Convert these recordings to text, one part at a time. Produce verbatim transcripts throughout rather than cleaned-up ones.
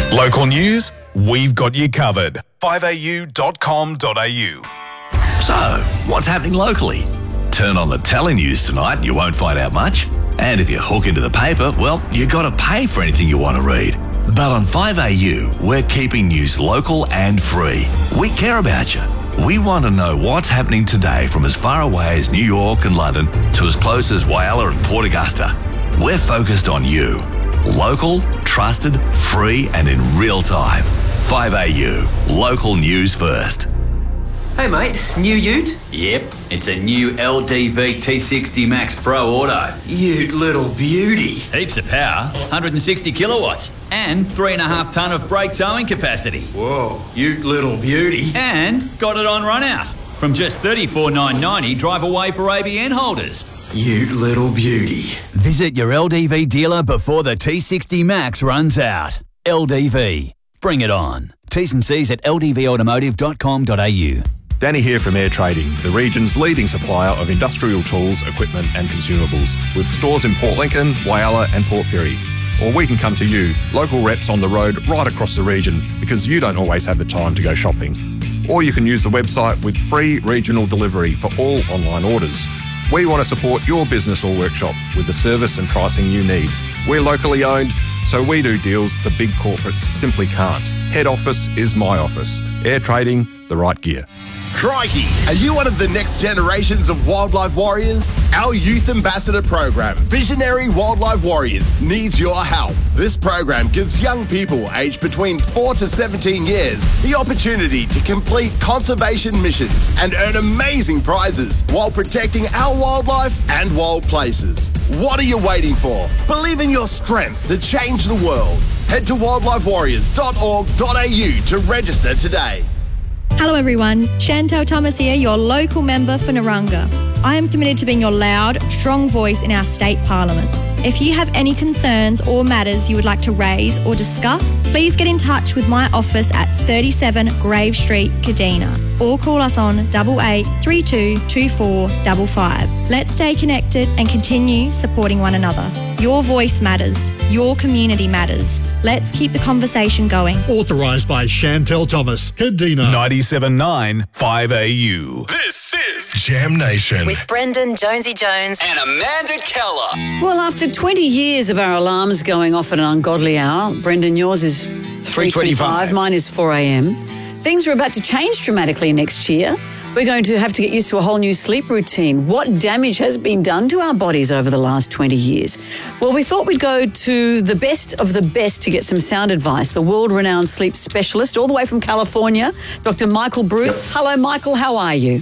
Local news, we've got you covered. five a u dot com dot a u. So, what's happening locally? Turn on the telenews tonight and you won't find out much. And if you hook into the paper, well, you got to pay for anything you want to read. But on five A U, we're keeping news local and free. We care about you. We want to know what's happening today from as far away as New York and London to as close as Whyalla and Port Augusta. We're focused on you. Local, trusted, free and in real time. five A U, local news first. Hey mate, new ute? Yep, it's a new L D V T sixty Max Pro Auto. Ute little beauty. Heaps of power, one hundred sixty kilowatts, and three and a half tonne of brake towing capacity. Whoa, ute little beauty. And got it on run out. From just thirty-four thousand nine hundred ninety, drive away for A B N holders. Ute little beauty. Visit your L D V dealer before the T sixty Max runs out. L D V. Bring it on. T's and C's at l d v automotive dot com dot a u. Danny here from Air Trading, the region's leading supplier of industrial tools, equipment and consumables, with stores in Port Lincoln, Whyalla and Port Pirie. Or we can come to you, local reps on the road right across the region, because you don't always have the time to go shopping. Or you can use the website with free regional delivery for all online orders. We want to support your business or workshop with the service and pricing you need. We're locally owned, so we do deals the big corporates simply can't. Head office is my office. Air Trading, the right gear. Crikey! Are you one of the next generations of wildlife warriors? Our Youth Ambassador program, Visionary Wildlife Warriors, needs your help. This program gives young people aged between four to seventeen years the opportunity to complete conservation missions and earn amazing prizes while protecting our wildlife and wild places. What are you waiting for? Believe in your strength to change the world. Head to wildlife warriors dot org dot a u to register today. Hello everyone, Chantel Thomas here, your local member for Narungga. I am committed to being your loud, strong voice in our state parliament. If you have any concerns or matters you would like to raise or discuss, please get in touch with my office at thirty-seven Grave Street, Kadina, or call us on eight eight three two two four five five. Let's stay connected and continue supporting one another. Your voice matters. Your community matters. Let's keep the conversation going. Authorised by Chantel Thomas, Kadina. ninety-seven point nine five A U. This is Jam Nation. With Brendan Jonesy Jones and Amanda Keller. Well, after twenty years of our alarms going off at an ungodly hour, Brendan, yours is three twenty-five, mine is four a m. Things are about to change dramatically next year. We're going to have to get used to a whole new sleep routine. What damage has been done to our bodies over the last twenty years? Well, we thought we'd go to the best of the best to get some sound advice. The world-renowned sleep specialist, all the way from California, Doctor Michael Bruce. Yep. Hello, Michael. How are you?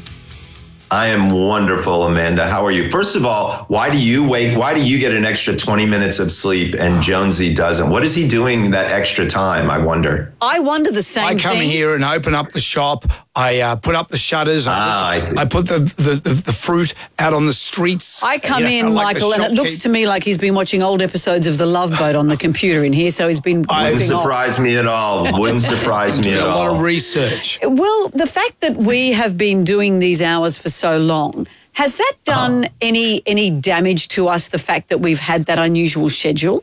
I am wonderful, Amanda. How are you? First of all, why do you wake? Why do you get an extra twenty minutes of sleep and Jonesy doesn't? What is he doing that extra time, I wonder? I wonder the same thing. I come thing. here and open up the shop. I uh, put up the shutters. I ah, put, I, see. I put the, the, the, the fruit out on the streets. I come you know, in, like Michael, and it looks to me like he's been watching old episodes of The Love Boat on the computer in here, so he's been Wouldn't surprise off. me at all. Wouldn't surprise me at all. A lot of research. Well, the fact that we have been doing these hours for so long, has that done uh-huh. any any damage to us, the fact that we've had that unusual schedule?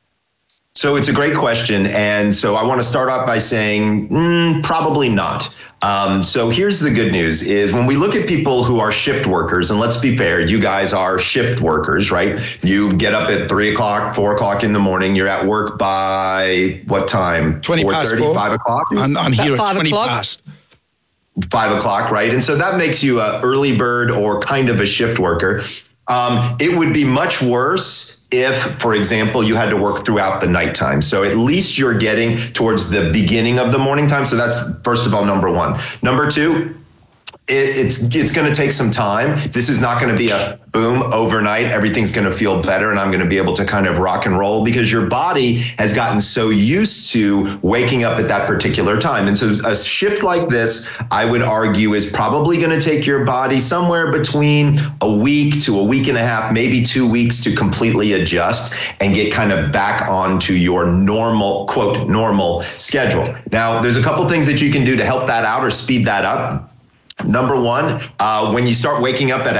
So it's a great question. And so I want to start off by saying mm, probably not. Um, so here's the good news is when we look at people who are shift workers, and let's be fair, you guys are shift workers, right? You get up at three o'clock, four o'clock in the morning. You're at work by what time? twenty past four. five o'clock? I'm, I'm here at twenty past. Five o'clock, right? And so that makes you an early bird or kind of a shift worker. Um, it would be much worse if, for example, you had to work throughout the nighttime. So at least you're getting towards the beginning of the morning time. So that's, first of all, number one. Number two, it, it's it's going to take some time. This is not going to be a boom overnight. Everything's going to feel better and I'm going to be able to kind of rock and roll because your body has gotten so used to waking up at that particular time. And so a shift like this, I would argue, is probably going to take your body somewhere between a week to a week and a half, maybe two weeks to completely adjust and get kind of back onto your normal, quote, normal schedule. Now, there's a couple things that you can do to help that out or speed that up. Number one, uh, when you start waking up at